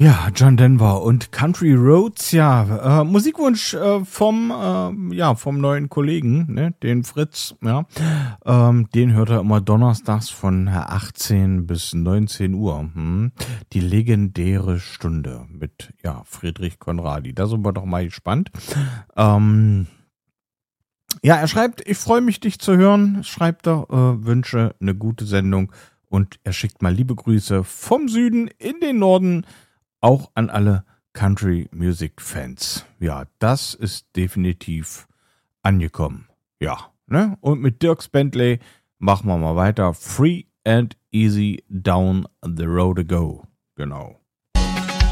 Ja, John Denver und Country Roads, ja. Musikwunsch vom neuen Kollegen, ne, den Fritz, ja. Den hört er immer donnerstags von 18 bis 19 Uhr. Die legendäre Stunde mit, Friedrich Conradi. Da sind wir doch mal gespannt. Er schreibt, ich freue mich, dich zu hören. Schreibt er, wünsche eine gute Sendung. Und er schickt mal liebe Grüße vom Süden in den Norden. Auch an alle Country-Music-Fans. Ja, das ist definitiv angekommen. Ja, ne? Und mit Dierks Bentley machen wir mal weiter. Free and easy down the road to go. Genau.